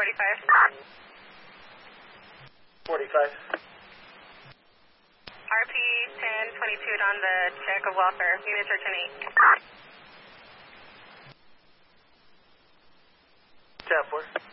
45. 45. RP 1022 on the check of welfare. Units are 10-8. 10-4.